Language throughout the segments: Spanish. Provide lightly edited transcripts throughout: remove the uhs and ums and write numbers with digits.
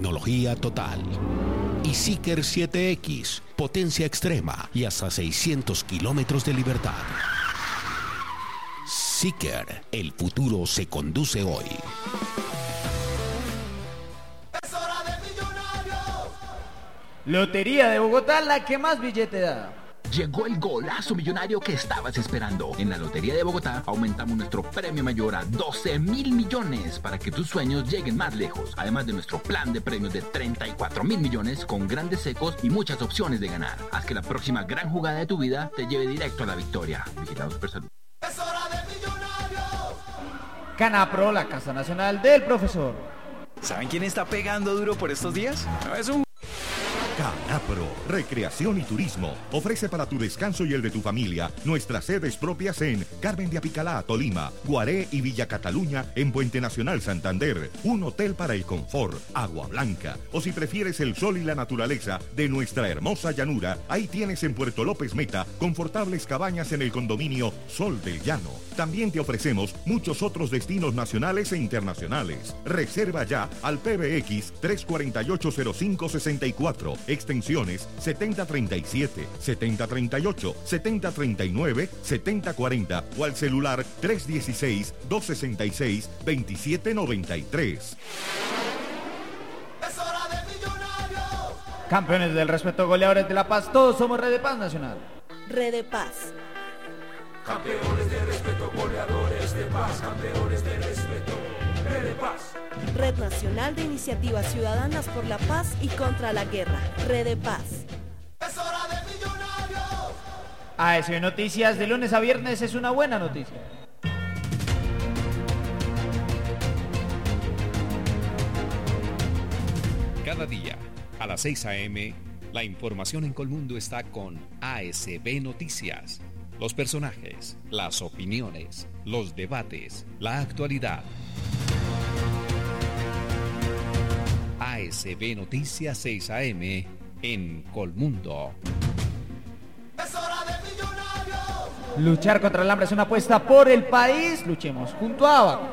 tecnología total. Y Seeker 7X, potencia extrema y hasta 600 kilómetros de libertad. Seeker, el futuro se conduce hoy. Lotería de Bogotá, la que más billete da. Llegó el golazo millonario que estabas esperando. En la Lotería de Bogotá aumentamos nuestro premio mayor a 12.000 millones para que tus sueños lleguen más lejos. Además de nuestro plan de premios de 34.000 millones con grandes secos y muchas opciones de ganar. Haz que la próxima gran jugada de tu vida te lleve directo a la victoria. Vigilados por Salud. ¡Es hora de Millonarios! Canapro, la Casa Nacional del Profesor. ¿Saben quién está pegando duro por estos días? No, es un... Canapro, Recreación y Turismo, ofrece para tu descanso y el de tu familia nuestras sedes propias en Carmen de Apicalá, Tolima, Guaré y Villa Cataluña en Puente Nacional Santander, un hotel para el confort, agua blanca, o si prefieres el sol y la naturaleza de nuestra hermosa llanura, ahí tienes en Puerto López Meta confortables cabañas en el condominio Sol del Llano. También te ofrecemos muchos otros destinos nacionales e internacionales. Reserva ya al PBX 3480564, extensiones 7037, 7038, 7039, 7040 o al celular 316-266-2793. ¡Es hora de Millonarios! Campeones del respeto, goleadores de la paz, todos somos Red de Paz Nacional. Red de Paz. Campeones de respeto, goleadores de paz, campeones de respeto, Red de Paz. Red Nacional de Iniciativas Ciudadanas por la Paz y contra la Guerra. Red de Paz. ¡Es hora de Millonarios! ASB Noticias, de lunes a viernes es una buena noticia. Cada día, a las 6 a.m., la información en Colmundo está con ASB Noticias. Los personajes, las opiniones, los debates, la actualidad. ASB Noticias 6 a.m. en Colmundo. ¡Es hora de Millonarios! Luchar contra el hambre es una apuesta por el país. Luchemos junto a Abaco.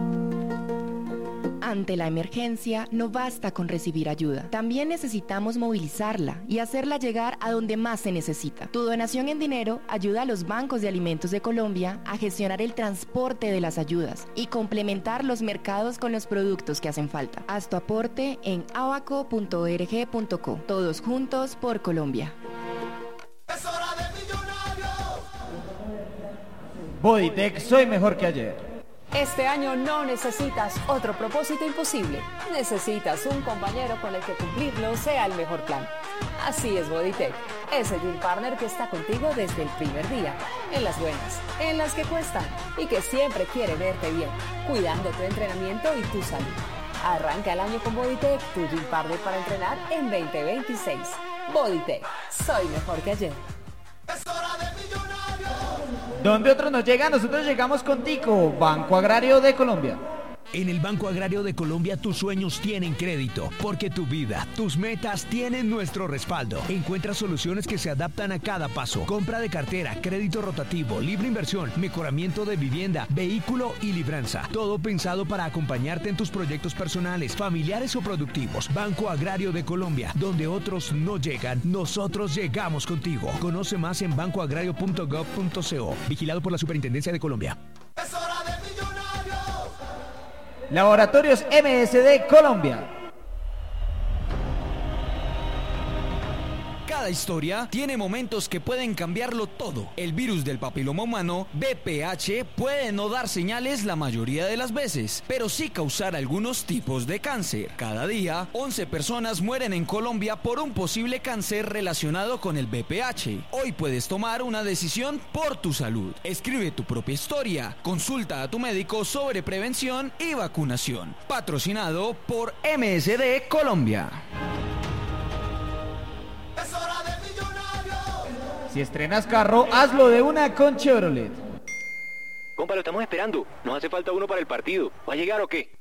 Ante la emergencia, no basta con recibir ayuda. También necesitamos movilizarla y hacerla llegar a donde más se necesita. Tu donación en dinero ayuda a los bancos de alimentos de Colombia a gestionar el transporte de las ayudas y complementar los mercados con los productos que hacen falta. Haz tu aporte en abaco.org.co. Todos juntos por Colombia. ¡Es hora de Millonarios! Bodytech, soy mejor que ayer. Este año no necesitas otro propósito imposible. Necesitas un compañero con el que cumplirlo sea el mejor plan. Así es Bodytech, ese gym partner que está contigo desde el primer día, en las buenas, en las que cuestan y que siempre quiere verte bien, cuidando tu entrenamiento y tu salud. Arranca el año con Bodytech, tu gym partner para entrenar en 2026. Bodytech, soy mejor que ayer. ¡Es hora de Millonarios! Donde otros no llegan, nosotros llegamos contigo. Banco Agrario de Colombia. En el Banco Agrario de Colombia tus sueños tienen crédito, porque tu vida, tus metas tienen nuestro respaldo. Encuentra soluciones que se adaptan a cada paso. Compra de cartera, crédito rotativo, libre inversión, mejoramiento de vivienda, vehículo y libranza. Todo pensado para acompañarte en tus proyectos personales, familiares o productivos. Banco Agrario de Colombia, donde otros no llegan, nosotros llegamos contigo. Conoce más en bancoagrario.gov.co. Vigilado por la Superintendencia de Colombia. ¡Es hora de Millonarios! Laboratorios MSD Colombia. Cada historia tiene momentos que pueden cambiarlo todo. El virus del papiloma humano, VPH, puede no dar señales la mayoría de las veces, pero sí causar algunos tipos de cáncer. Cada día, 11 personas mueren en Colombia por un posible cáncer relacionado con el VPH. Hoy puedes tomar una decisión por tu salud. Escribe tu propia historia. Consulta a tu médico sobre prevención y vacunación. Patrocinado por MSD Colombia. ¡Es hora de Millonarios! Si estrenas carro, hazlo de una con Chevrolet. Compa, lo estamos esperando. Nos hace falta uno para el partido. ¿Va a llegar o qué?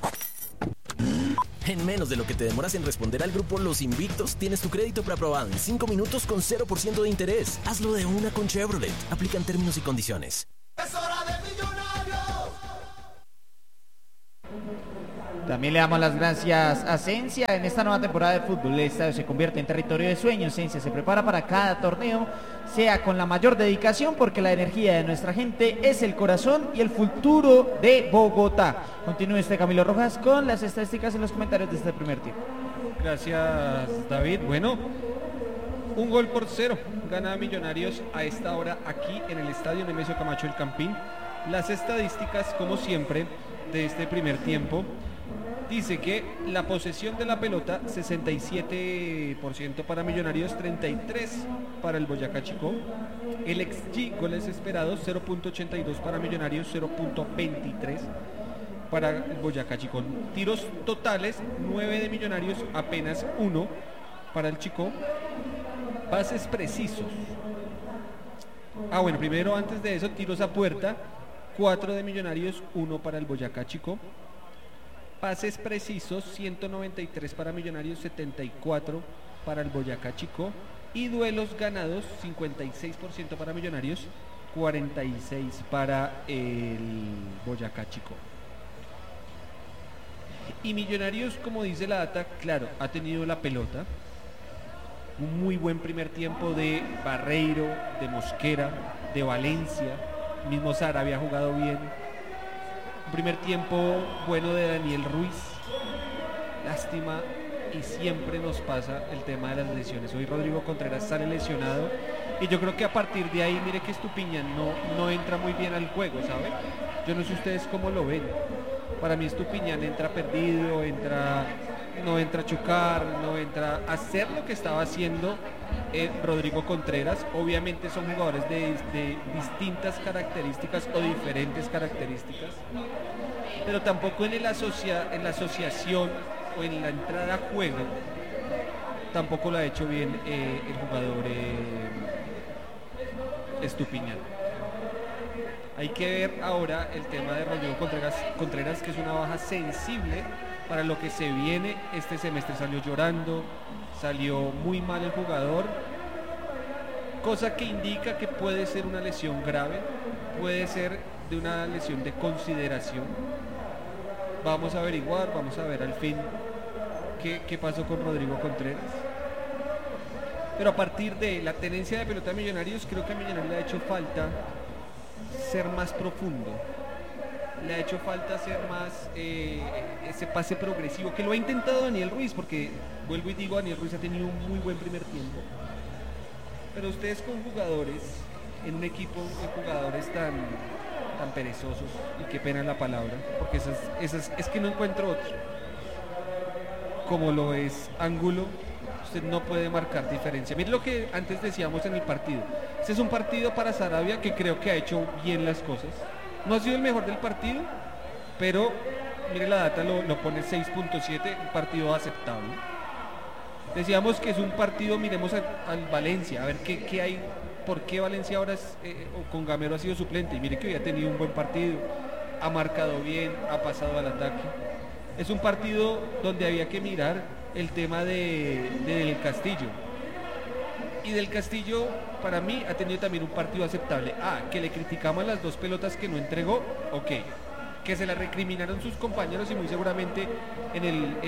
En menos de lo que te demoras en responder al grupo Los Invictos, tienes tu crédito preaprobado en 5 minutos con 0% de interés. Hazlo de una con Chevrolet. Aplican términos y condiciones. ¡Es hora de Millonarios! También le damos las gracias a Cencia. En esta nueva temporada de fútbol, el estadio se convierte en territorio de sueños. Cencia se prepara para cada torneo, sea con la mayor dedicación, porque la energía de nuestra gente es el corazón y el futuro de Bogotá. Continúe Camilo Rojas con las estadísticas en los comentarios de este primer tiempo. Gracias, David. Bueno, 1-0 gana Millonarios a esta hora aquí en el estadio Nemesio Camacho El Campín. Las estadísticas, como siempre, de este primer tiempo. Dice que la posesión de la pelota 67% para Millonarios, 33% para el Boyacá Chicó. El XG, goles esperados, 0.82 para Millonarios, 0.23 para el Boyacá Chicó. Tiros totales, 9 de Millonarios, apenas 1 para el Chicó. Pases precisos. Bueno, primero antes de eso, tiros a puerta, 4 de Millonarios, 1 para el Boyacá Chicó. Pases precisos, 193 para Millonarios, 74 para el Boyacá Chicó. Y duelos ganados, 56% para Millonarios, 46 para el Boyacá Chicó. Y Millonarios, como dice la data, claro, ha tenido la pelota. Un muy buen primer tiempo de Barreiro, de Mosquera, de Valencia. Mismo Sara había jugado bien. Un primer tiempo bueno de Daniel Ruiz. Lástima, y siempre nos pasa el tema de las lesiones. Hoy Rodrigo Contreras sale lesionado y yo creo que a partir de ahí, mire que Estupiñán no entra muy bien al juego, ¿sabe? Yo no sé ustedes cómo lo ven. Para mí Estupiñán entra perdido, no entra a chocar, no entra a hacer lo que estaba haciendo Rodrigo Contreras. Obviamente son jugadores de distintas características o diferentes características, pero tampoco en la asociación o en la entrada a juego tampoco lo ha hecho bien el jugador Estupiñán. Hay que ver ahora el tema de Rodrigo Contreras, que es una baja sensible para lo que se viene este semestre. Salió llorando, salió muy mal el jugador, cosa que indica que puede ser una lesión grave, puede ser de una lesión de consideración. Vamos a averiguar, vamos a ver al fin qué pasó con Rodrigo Contreras. Pero a partir de la tenencia de pelota de Millonarios, creo que a Millonarios le ha hecho falta ser más profundo, le ha hecho falta hacer más ese pase progresivo, que lo ha intentado Daniel Ruiz, porque vuelvo y digo, Daniel Ruiz ha tenido un muy buen primer tiempo, pero ustedes con jugadores en un equipo de jugadores tan perezosos, y qué pena la palabra, porque es que no encuentro otro, como lo es Ángulo, usted no puede marcar diferencia. Mire lo que antes decíamos en el partido. Este es un partido para Saravia que creo que ha hecho bien las cosas. No ha sido el mejor del partido, pero mire la data, lo pone 6.7, un partido aceptable. Decíamos que es un partido, miremos al Valencia, a ver qué hay, por qué Valencia ahora con Gamero ha sido suplente. Y mire que hoy ha tenido un buen partido, ha marcado bien, ha pasado al ataque. Es un partido donde había que mirar el tema del Castillo. Y del Castillo, para mí, ha tenido también un partido aceptable. Que le criticamos las 2 pelotas que no entregó, ok. Que se la recriminaron sus compañeros y muy seguramente en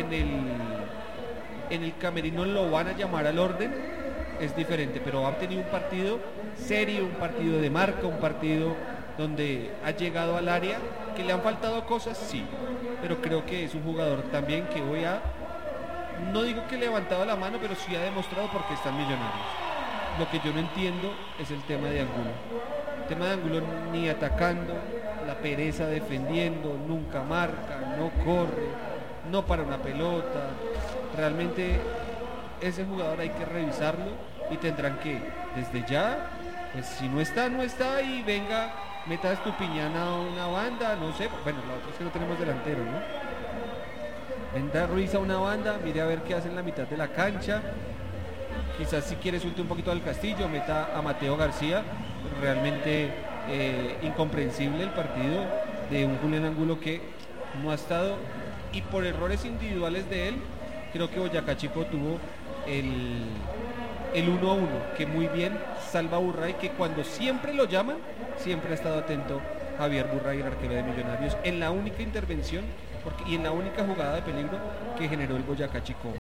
el camerino lo van a llamar al orden, es diferente. Pero ha tenido un partido serio, un partido de marca, un partido donde ha llegado al área. Que le han faltado cosas, sí, pero creo que es un jugador también que hoy no digo que levantado la mano, pero sí ha demostrado por qué están Millonarios. Lo que yo no entiendo es el tema de Angulo. El tema de Angulo, ni atacando, la pereza defendiendo, nunca marca, no corre, no para una pelota. Realmente ese jugador hay que revisarlo y tendrán que, desde ya, pues si no está, no está, y venga, meta a Estupiñán a una banda, no sé, bueno, la otra es que no tenemos delantero, ¿no? Venda Ruiz a una banda, mire a ver qué hace en la mitad de la cancha. Quizás si quiere suelte un poquito al Castillo, meta a Mateo García. Realmente incomprensible el partido de un Julián Angulo que no ha estado, y por errores individuales de él, creo que Boyacá Chicó tuvo el 1-1, que muy bien salva Burray, que cuando siempre lo llaman, siempre ha estado atento Javier Burray, el arquero de Millonarios, en la única intervención y en la única jugada de peligro que generó el Boyacá Chicó.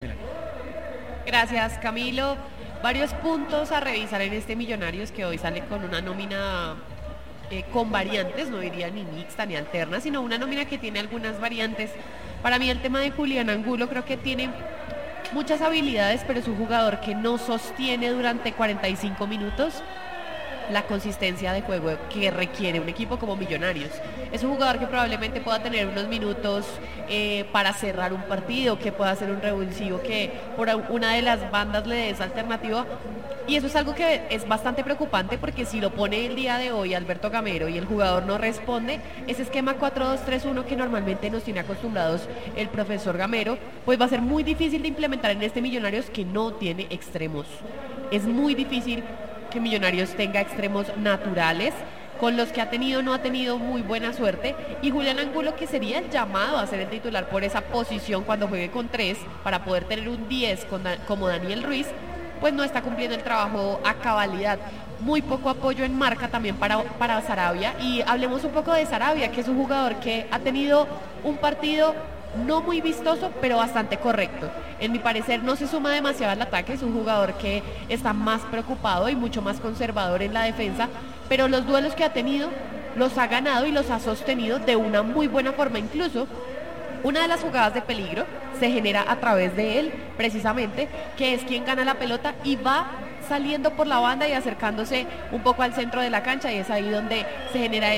Gracias, Camilo. Varios puntos a revisar en este Millonarios que hoy sale con una nómina con variantes, no diría ni mixta ni alterna, sino una nómina que tiene algunas variantes. Para mí el tema de Julián Angulo creo que tiene muchas habilidades, pero es un jugador que no sostiene durante 45 minutos la consistencia de juego que requiere un equipo como Millonarios. Es un jugador que probablemente pueda tener unos minutos para cerrar un partido, que pueda hacer un revulsivo, que por una de las bandas le dé esa alternativa, y eso es algo que es bastante preocupante, porque si lo pone el día de hoy Alberto Gamero y el jugador no responde, ese esquema 4-2-3-1 que normalmente nos tiene acostumbrados el profesor Gamero, pues va a ser muy difícil de implementar en este Millonarios que no tiene extremos. Es muy difícil que Millonarios tenga extremos naturales. Con los que ha tenido no ha tenido muy buena suerte, y Julián Angulo, que sería el llamado a ser el titular por esa posición cuando juegue con 3 para poder tener un 10 como Daniel Ruiz, pues no está cumpliendo el trabajo a cabalidad. Muy poco apoyo en marca también para Sarabia, y hablemos un poco de Sarabia, que es un jugador que ha tenido un partido no muy vistoso, pero bastante correcto. En mi parecer no se suma demasiado al ataque, es un jugador que está más preocupado y mucho más conservador en la defensa, pero los duelos que ha tenido los ha ganado y los ha sostenido de una muy buena forma. Incluso una de las jugadas de peligro se genera a través de él, precisamente, que es quien gana la pelota y va saliendo por la banda y acercándose un poco al centro de la cancha, y es ahí donde se genera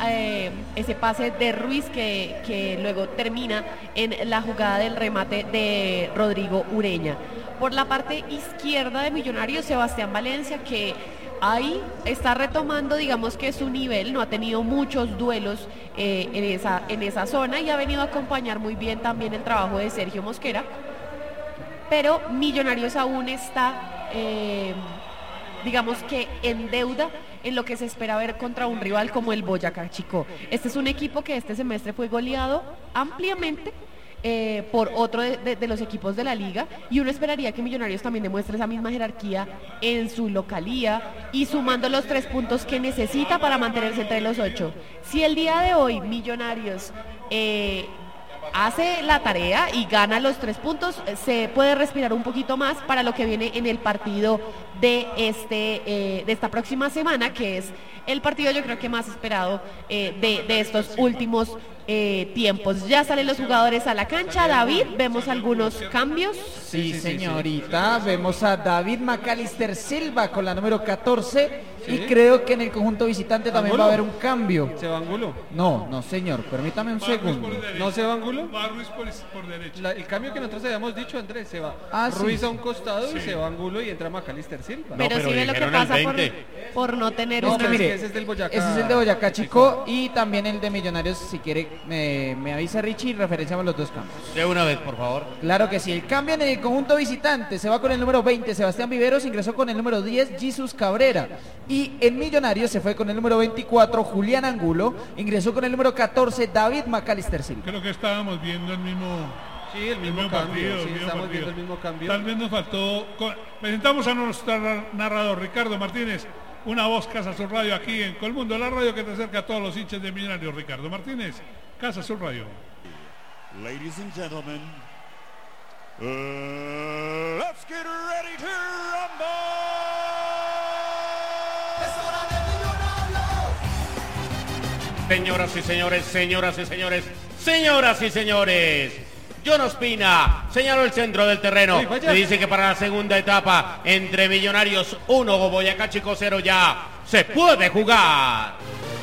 ese pase de Ruiz que luego termina en la jugada del remate de Rodrigo Ureña. Por la parte izquierda de Millonarios, Sebastián Valencia, que ahí está retomando, digamos, que su nivel, no ha tenido muchos duelos en esa zona, y ha venido a acompañar muy bien también el trabajo de Sergio Mosquera, pero Millonarios aún está digamos que en deuda en lo que se espera ver contra un rival como el Boyacá Chicó. Este es un equipo que este semestre fue goleado ampliamente por otro de los equipos de la liga, y uno esperaría que Millonarios también demuestre esa misma jerarquía en su localía y sumando los 3 puntos que necesita para mantenerse entre los 8. Si el día de hoy Millonarios hace la tarea y gana los 3 puntos, se puede respirar un poquito más para lo que viene en el partido de esta próxima semana, que es el partido yo creo que más esperado de estos últimos tiempos. Ya salen los jugadores a la cancha. David, vemos algunos cambios. Sí, señorita, vemos a David Macalister Silva con la número 14, y creo que en el conjunto visitante también va a haber un cambio. ¿Se va Angulo? No, señor, permítame un segundo. ¿No se va Angulo? Va Ruiz por derecha. El cambio que nosotros habíamos dicho, Andrés, se va Ruiz a un costado y se va Angulo y entra Macalister Silva. Pero sí ve lo que pasa por no tener un... Mire, ese es del Boyacá. Ese es el de Boyacá Chicó, y también el de Millonarios. Si quiere me avisa Richie y referenciamos los 2 cambios. De una vez, por favor. Claro que sí. El cambio en el conjunto visitante se va con el número 20, Sebastián Viveros, ingresó con el número 10, Jesús Cabrera. Y en Millonarios se fue con el número 24, Julián Angulo, ingresó con el número 14, David Macalister Silva. Creo que estábamos viendo el mismo... Sí, el mismo cambio, estamos viendo el mismo cambio. Tal vez nos faltó... Presentamos a nuestro narrador, Ricardo Martínez, una voz Casa Sur Radio aquí en Colmundo, la radio que te acerca a todos los hinchas de Millonarios. Ricardo Martínez, Casa Sur Radio. Ladies and gentlemen, let's get ready to rumble. Señoras y señores, señoras y señores, señoras y señores, John Ospina señaló el centro del terreno. Le dice que para la segunda etapa entre Millonarios 1 o Boyacá Chicó 0 ya se puede jugar.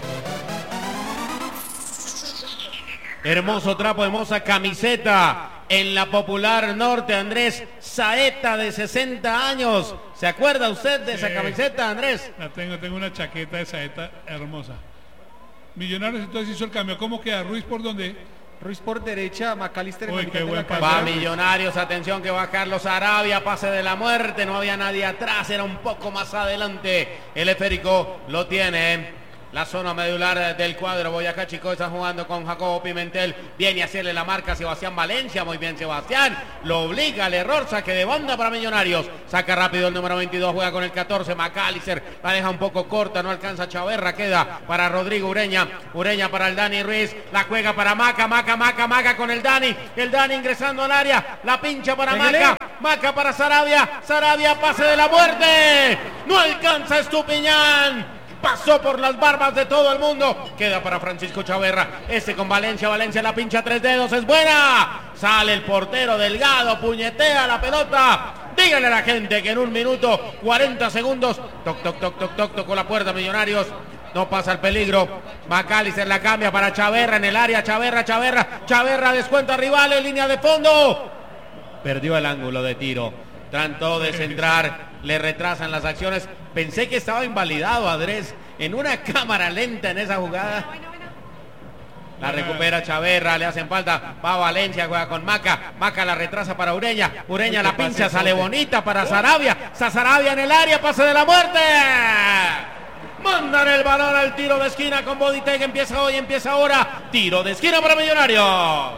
Hermoso trapo, hermosa camiseta en la Popular Norte. Andrés Saeta, de 60 años. ¿Se acuerda usted de esa camiseta, Andrés? La tengo una chaqueta de Saeta hermosa. Millonarios entonces hizo el cambio. ¿Cómo queda? ¿Ruiz por dónde? Ruiz por derecha, Macalister en la mitad de la cancha. Va Millonarios, atención que va Carlos Arabia, pase de la muerte, no había nadie atrás, era un poco más adelante. El esférico lo tiene La zona medular del cuadro. Boyacá Chico está jugando con Jacobo Pimentel. Viene a hacerle la marca a Sebastián Valencia. Muy bien Sebastián. Lo obliga al error. Saque de banda para Millonarios. Saca rápido el número 22. Juega con el 14. McAllister. La deja un poco corta. No alcanza Chaverra. Queda para Rodrigo Ureña. Ureña para el Dani Ruiz. La juega para Maca. Maca con el Dani. El Dani ingresando al área. La pincha para Maca. Maca para Sarabia. Sarabia, pase de la muerte. No alcanza Estupiñán. Pasó por las barbas de todo el mundo. Queda para Francisco Chaverra. Con Valencia. Valencia la pincha 3 dedos. Es buena. Sale el portero Delgado. Puñetea la pelota. Díganle a la gente que en 1 minuto 40 segundos. Toc. Tocó la puerta Millonarios. No pasa el peligro. McAllister la cambia para Chaverra en el área. Chaverra descuenta rival en línea de fondo. Perdió el ángulo de tiro. Trató de centrar. Le retrasan las acciones. Pensé que estaba invalidado Andrés en una cámara lenta en esa jugada. La recupera Chaverra, le hacen falta. Va Valencia, juega con Maca. Maca la retrasa para Ureña. Ureña la pincha, sale bonita para Sarabia. Sarabia en el área, pase de la muerte. Mandan el balón al tiro de esquina con Boditeg. Empieza hoy, empieza ahora. Tiro de esquina para Millonarios.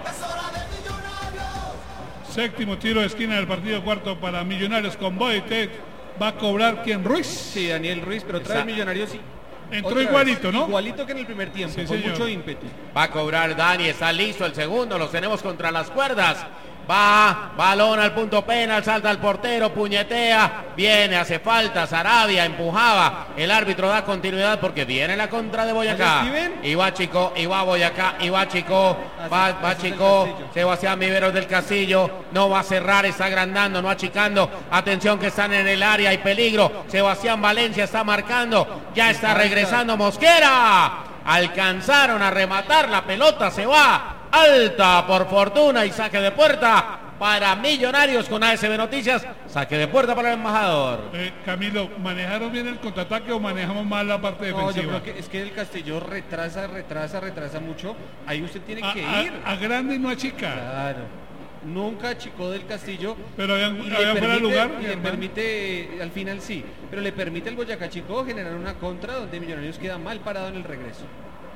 Séptimo tiro de esquina del partido, cuarto para Millonarios con Boditeg. Va a cobrar ¿quién? Ruiz. Sí, Daniel Ruiz, pero trae el Millonarios sí. Entró igualito, ¿no? Igualito que en el primer tiempo, sí, con señor. mucho ímpetu. Va a cobrar Dani, está listo el segundo, los tenemos contra las cuerdas. Va, balón al punto penal, salta al portero, puñetea, viene, hace falta, Sarabia empujaba, el árbitro da continuidad porque viene la contra de Boyacá. Y va Chico, y va Boyacá, y va Chico, va Chico, Sebastián Viveros del Castillo, no va a cerrar, está agrandando, no achicando, atención que están en el área, hay peligro, Sebastián Valencia está marcando, ya está regresando Mosquera, alcanzaron a rematar, la pelota se va. Alta por fortuna y saque de puerta para Millonarios con ASB Noticias. Saque de puerta para el embajador. Camilo, ¿manejaron bien el contraataque o manejamos mal la parte defensiva? No, yo creo que es que el Castillo retrasa mucho. Ahí usted tiene que ir. A grande no achica. Claro. Nunca achicó del Castillo. Pero había fuera de lugar. Y le permite, al final sí, pero le permite al Boyacá Chico generar una contra donde Millonarios queda mal parado en el regreso.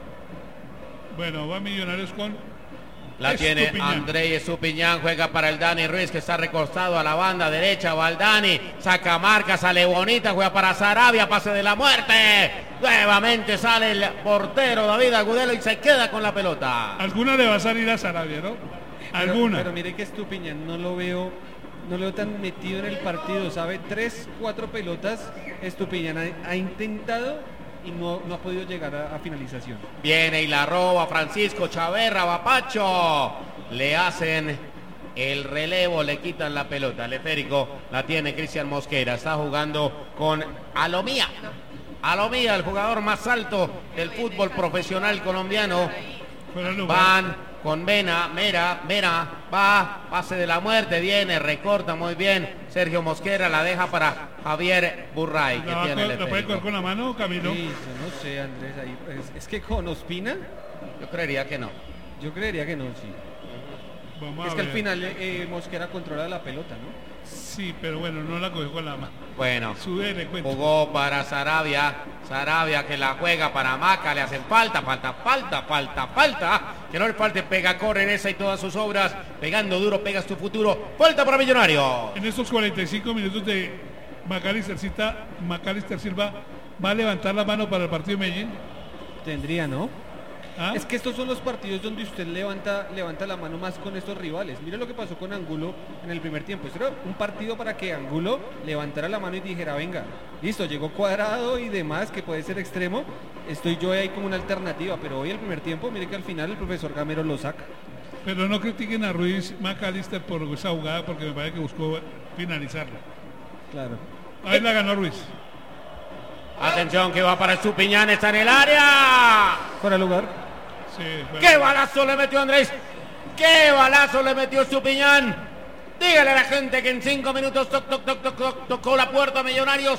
Bueno, va Millonarios con... La tiene André Estupiñán, juega para el Dani Ruiz que está recostado a la banda derecha, va el Dani, saca marca, sale bonita, juega para Sarabia, pase de la muerte, nuevamente sale el portero David Agudelo y se queda con la pelota. Alguna le va a salir a Sarabia, ¿no? Alguna. Pero mire que Estupiñán no lo veo tan metido en el partido, sabe, 3-4 pelotas Estupiñán ha intentado y no ha podido llegar a finalización. Viene y la roba Francisco Chaverra, Bapacho. Le hacen el relevo, le quitan la pelota. El esférico la tiene Cristian Mosquera. Está jugando con Alomía. Alomía, el jugador más alto del fútbol profesional colombiano. Van con Mera, va, pase de la muerte, viene, recorta muy bien. Sergio Mosquera la deja para Javier Burray, que tiene el ¿La puede coger con la mano, Camilo? Sí, no sé, Andrés, ahí, es que con Ospina... Yo creería que no. Yo creería que no, sí. Vamos es que al final Mosquera controla la pelota, ¿no? Sí, pero bueno, no la cogió con la mano. Bueno, jugó para Sarabia que la juega para Maca, le hacen falta, que no le falte, pega, corre en esa y todas sus obras, pegando duro, pegas tu futuro, falta para Millonario. En estos 45 minutos de Macalister Silva, ¿va a levantar la mano para el partido de Medellín? Tendría, ¿no? ¿Ah? Es que estos son los partidos donde usted levanta la mano más con estos rivales. Mire lo que pasó con Angulo en el primer tiempo. Esto era un partido para que Angulo levantara la mano y dijera, venga, listo, llegó Cuadrado y demás, que puede ser extremo. Estoy yo ahí como una alternativa, pero hoy el primer tiempo, mire que al final el profesor Gamero lo saca. Pero no critiquen a Ruiz Macalister por esa jugada, porque me parece que buscó finalizarla. Claro. Ahí la ganó Ruiz. Atención que va para Estupiñán, está en el área. Fuera de lugar. Sí, ¡qué balazo le metió Andrés! ¡Qué balazo le metió Estupiñán! Dígale a la gente que en 5 minutos tocó la puerta a Millonarios.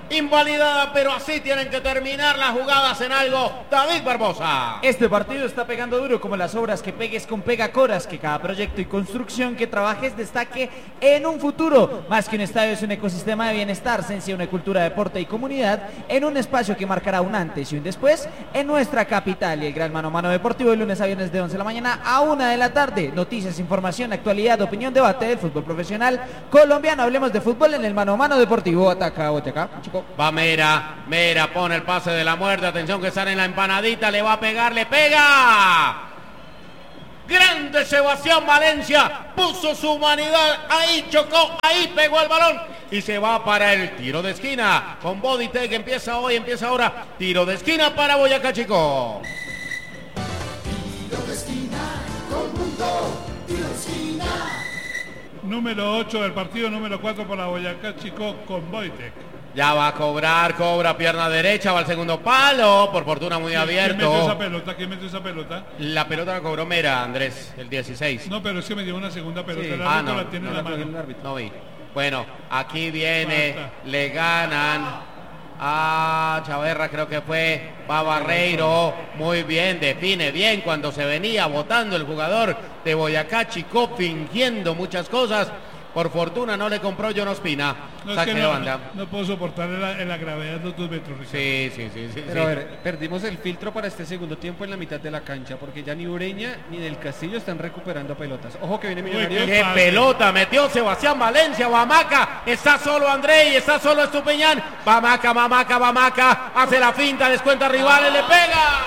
invalidada, pero así tienen que terminar las jugadas en algo. David Barbosa. Este partido está pegando duro como las obras que pegues con Pegacoras, que cada proyecto y construcción que trabajes destaque en un futuro. Más que un estadio es un ecosistema de bienestar, Sensia, una cultura, deporte y comunidad en un espacio que marcará un antes y un después en nuestra capital. Y el gran mano a mano deportivo de lunes a viernes de 11 de la mañana a 1 de la tarde. Noticias, información, actualidad, opinión, debate del fútbol profesional colombiano. Hablemos de fútbol en el mano a mano deportivo. Ataca, Boteca, chico. Va Mera pone el pase de la muerte, atención que sale en la empanadita, le va a pegar, le pega. Grande Sebastián Valencia, puso su humanidad, ahí chocó, ahí pegó el balón y se va para el tiro de esquina. Con Bodytech empieza ahora, tiro de esquina para Boyacá Chico. Tiro de esquina, Colmundo, tiro de esquina. Número 8 del partido, número 4 para Boyacá Chico con Bodytech. Ya va a cobrar, cobra pierna derecha, va al segundo palo, por fortuna muy abierto. ¿Quién metió esa pelota? La pelota la cobró Mera, Andrés, el 16. No, pero es que me dio una segunda pelota, Sí. el árbitro No, la tiene en la mano. No vi. Bueno, aquí viene, le ganan a Chaverra, creo que fue, va Barreiro, muy bien, define bien cuando se venía botando el jugador de Boyacá Chico, fingiendo muchas cosas. Por fortuna no le compró John Ospina. No, Saque de banda. No puedo soportar en la gravedad de los 2 metros, Ricardo. Sí. Pero a ver, perdimos el filtro para este segundo tiempo en la mitad de la cancha, porque ya ni Ureña ni Del Castillo están recuperando pelotas. Ojo que viene Millonarios. ¡Qué pelota metió Sebastián Valencia! Bamaca, está solo André y está solo Estupiñán. Bamaca, hace la finta, descuenta rivales, le pega.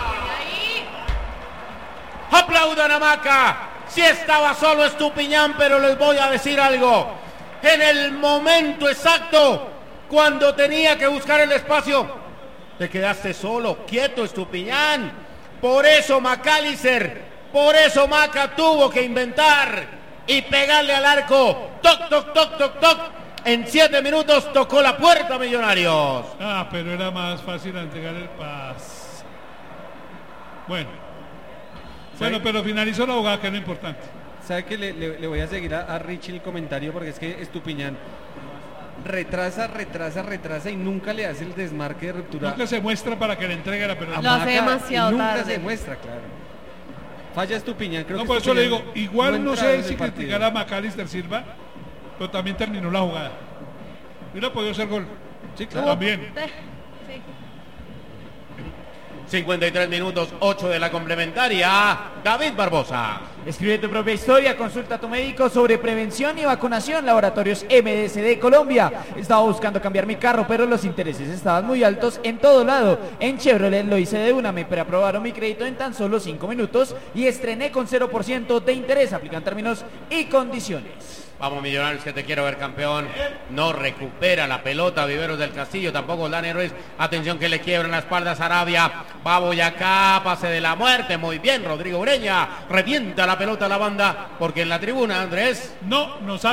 ¡Aplaudan a Maca! Sí estaba solo Estupiñán, pero les voy a decir algo. En el momento exacto, cuando tenía que buscar el espacio, te quedaste solo, quieto Estupiñán. Por eso McAllister, por eso Maca tuvo que inventar y pegarle al arco. Toc. En 7 minutos tocó la puerta Millonarios. Pero era más fácil entregar el pase. Bueno, pero finalizó la jugada, que es lo importante. ¿Sabe que le voy a seguir a Richie el comentario? Porque es que Estupiñán retrasa y nunca le hace el desmarque de ruptura. Nunca se muestra para que le entregue la pelota. Lo hace demasiado nunca tarde. se muestra, claro. Falla Estupiñán, creo que por eso le digo, igual no sé si criticar criticar a McAllister Silva, pero también terminó la jugada. Hubiera podido ser gol. Sí, claro. También. 53 minutos, 8 de la complementaria. David Barbosa. Escribe tu propia historia, consulta a tu médico sobre prevención y vacunación. Laboratorios MDCD Colombia. Estaba buscando cambiar mi carro, pero los intereses estaban muy altos en todo lado. En Chevrolet lo hice de una, me preaprobaron mi crédito en tan solo 5 minutos y estrené con 0% de interés. Aplican términos y condiciones. Vamos Millonarios, que te quiero ver campeón. No recupera la pelota Viveros del Castillo, tampoco Dani Ruiz. Atención que le quiebran la espalda a Sarabia. Va Boyacá, pase de la muerte. Muy bien, Rodrigo Ureña. Revienta la pelota a la banda, porque en la tribuna, Andrés. No nos